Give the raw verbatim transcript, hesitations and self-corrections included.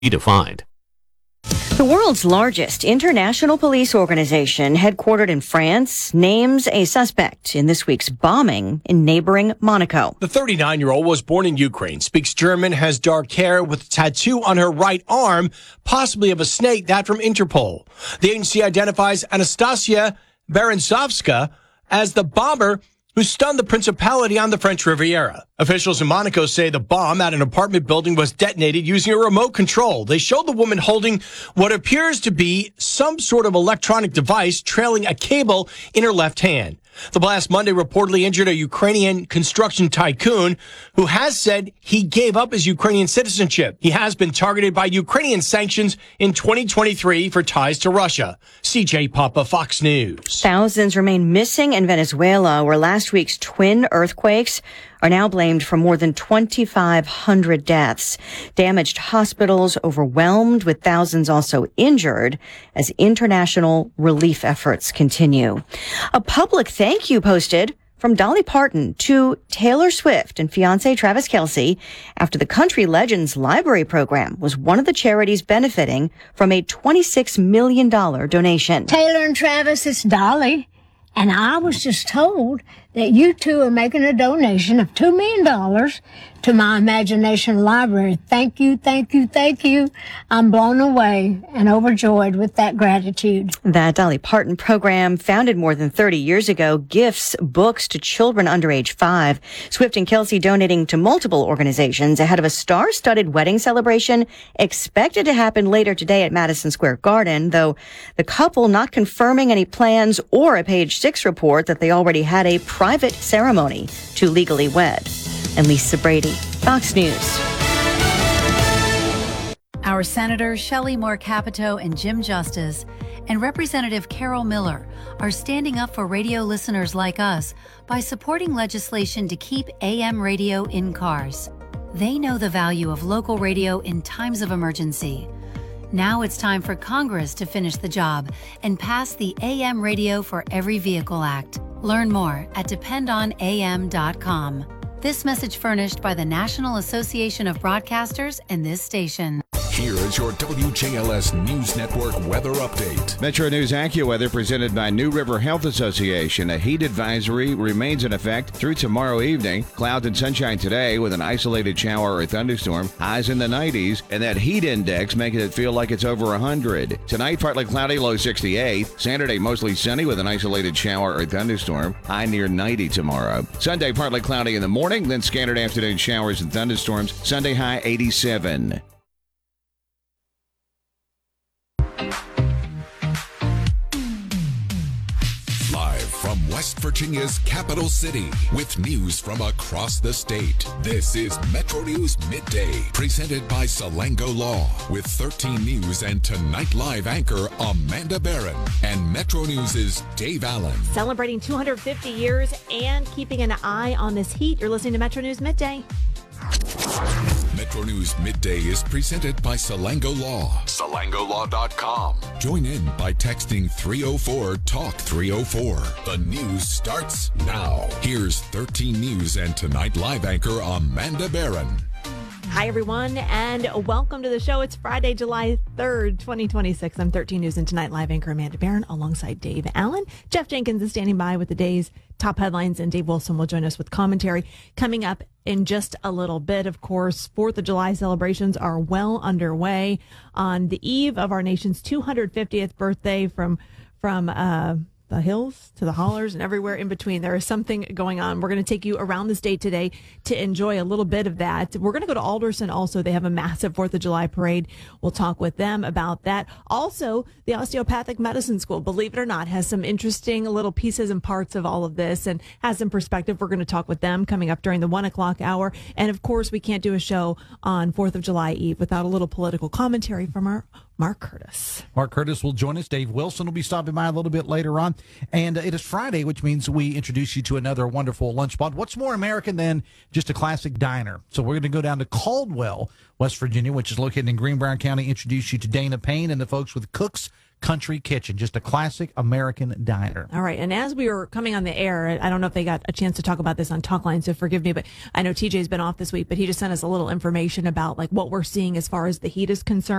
defined. The world's largest international police organization, headquartered in France, names a suspect in this week's bombing in neighboring Monaco. The thirty-nine-year-old was born in Ukraine, speaks German, has dark hair with a tattoo on her right arm, possibly of a snake, that from Interpol. The agency identifies Anastasia Berencovska as the bomber who stunned the Principality on the French Riviera. Officials in Monaco say the bomb at an apartment building was detonated using a remote control. They showed the woman holding what appears to be some sort of electronic device trailing a cable in her left hand. The blast Monday reportedly injured a Ukrainian construction tycoon who has said he gave up his Ukrainian citizenship. He has been targeted by Ukrainian sanctions in twenty twenty-three for ties to Russia. C J Papa, Fox News. Thousands remain missing in Venezuela, where last week's twin earthquakes are now blamed for more than twenty-five hundred deaths. Damaged hospitals overwhelmed, with thousands also injured as international relief efforts continue. A public thank you posted from Dolly Parton to Taylor Swift and fiancé Travis Kelce after the Country Legends Library Program was one of the charities benefiting from a twenty-six million dollars donation. Taylor and Travis, it's Dolly. And I was just told that you two are making a donation of two million dollars to my Imagination Library. Thank you, thank you, thank you. I'm blown away and overjoyed with that gratitude. That Dolly Parton program, founded more than thirty years ago, gifts books to children under age five. Swift and Kelce donating to multiple organizations ahead of a star-studded wedding celebration expected to happen later today at Madison Square Garden, though the couple not confirming any plans or a Page Six report that they already had a private ceremony to legally wed. And Lisa Brady, Fox News. Our Senators Shelley Moore Capito and Jim Justice and Representative Carol Miller are standing up for radio listeners like us by supporting legislation to keep A M radio in cars. They know the value of local radio in times of emergency. Now it's time for Congress to finish the job and pass the A M Radio for Every Vehicle Act. Learn more at depend on A M dot com. This message furnished by the National Association of Broadcasters and this station. Here is your W J L S News Network weather update. Metro News AccuWeather presented by New River Health Association. A heat advisory remains in effect through tomorrow evening. Clouds and sunshine today with an isolated shower or thunderstorm. Highs in the nineties, and that heat index making it feel like it's over one hundred. Tonight, partly cloudy, low sixty-eight. Saturday, mostly sunny with an isolated shower or thunderstorm. High near ninety tomorrow. Sunday, partly cloudy in the morning, then scattered afternoon showers and thunderstorms. Sunday, high eighty-seven. From West Virginia's capital city, with news from across the state, this is Metro News Midday, presented by Salango Law, with thirteen News and Tonight Live anchor Amanda Barron, and Metro News' Dave Allen. Celebrating two hundred fifty years and keeping an eye on this heat. You're listening to Metro News Midday. Metro News Midday is presented by Salango Law. Salango Law dot com. Join in by texting three oh four talk three oh four. The news starts now. Here's thirteen News and Tonight Live anchor Amanda Barron. Hi, everyone, and welcome to the show. It's Friday, July third, twenty twenty-six. I'm thirteen News and Tonight Live anchor Amanda Barron alongside Dave Allen. Jeff Jenkins is standing by with the day's top headlines, and Dave Wilson will join us with commentary coming up in just a little bit. Of course, fourth of July celebrations are well underway on the eve of our nation's two hundred fiftieth birthday. From from uh the hills to the hollers and everywhere in between, there is something going on. We're going to take you around the state today to enjoy a little bit of that. We're going to go to Alderson also. They have a massive fourth of July parade. We'll talk with them about that. Also, the Osteopathic Medicine School, believe it or not, has some interesting little pieces and parts of all of this and has some perspective. We're going to talk with them coming up during the one o'clock hour. And of course, we can't do a show on fourth of July Eve without a little political commentary from our Mark Curtis. Mark Curtis will join us. Dave Wilson will be stopping by a little bit later on. And it is Friday, which means we introduce you to another wonderful lunch spot. What's more American than just a classic diner? So we're going to go down to Caldwell, West Virginia, which is located in Green Brown County, introduce you to Dana Payne and the folks with Cook's country kitchen, just a classic American diner. All right. And as we were coming on the air, I don't know if they got a chance to talk about this on Talkline, so forgive me, but I know T J's been off this week, but he just sent us a little information about like what we're seeing as far as the heat is concerned.